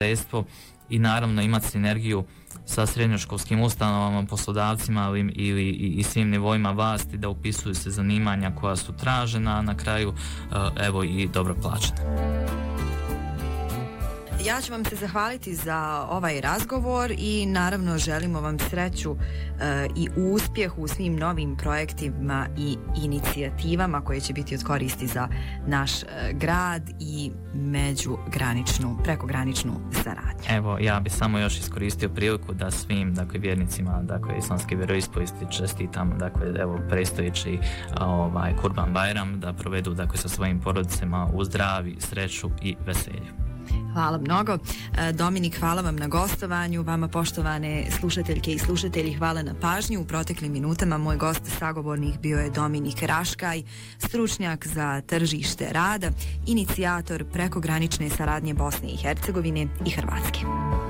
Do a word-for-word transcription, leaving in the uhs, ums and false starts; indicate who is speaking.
Speaker 1: prijateljstvo i naravno imati sinergiju sa srednjoškolskim ustanovama, poslodavcima ili, ili i, i svim nivoima vlasti da upisuju se zanimanja koja su tražena, a na kraju evo i dobro plaćena.
Speaker 2: Ja ću vam se zahvaliti za ovaj razgovor i naravno želimo vam sreću e, i uspjeh u svim novim projektima i inicijativama koje će biti od koristi za naš e, grad i međugraničnu, prekograničnu saradnju.
Speaker 1: Evo, ja bih samo još iskoristio priliku da svim, dakle, vjernicima, dakle, islamske vjeroispovesti čestitam, dakle, evo, predstojeći ovaj Kurban Bajram, da provedu, dakle, sa svojim porodicama u zdravi, sreću i veselju.
Speaker 2: Hvala mnogo. Dominik, hvala vam na gostovanju. Vama, poštovane slušateljke i slušatelji, hvala na pažnju. U proteklim minutama moj gost sagovornik bio je Dominik Raškaj, stručnjak za tržište rada, inicijator prekogranične saradnje Bosne i Hercegovine i Hrvatske.